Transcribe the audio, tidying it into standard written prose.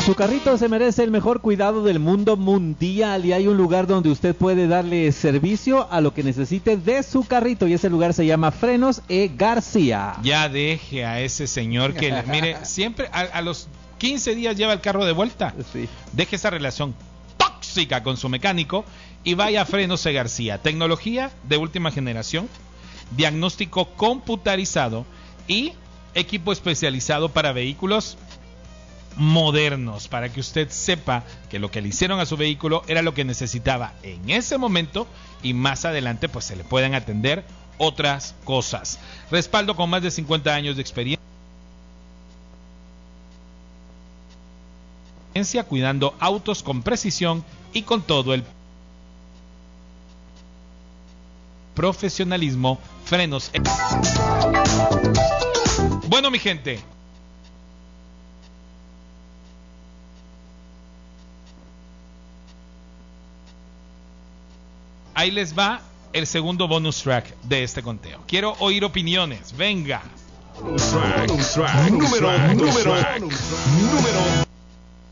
Su carrito se merece el mejor cuidado del mundo mundial y hay un lugar donde usted puede darle servicio a lo que necesite de su carrito y ese lugar se llama Frenos E. García. Ya deje a ese señor que, mire, siempre a los 15 días lleva el carro de vuelta. Sí. Deje esa relación tóxica con su mecánico y vaya a Frenos E. García. Tecnología de última generación, diagnóstico computarizado y equipo especializado para vehículos modernos, para que usted sepa que lo que le hicieron a su vehículo era lo que necesitaba en ese momento y más adelante pues se le pueden atender otras cosas. Respaldo con más de 50 años de experiencia, cuidando autos con precisión y con todo el profesionalismo. Frenos. Bueno, mi gente, ahí les va el segundo bonus track de este conteo. Quiero oír opiniones. Venga. Bonus track número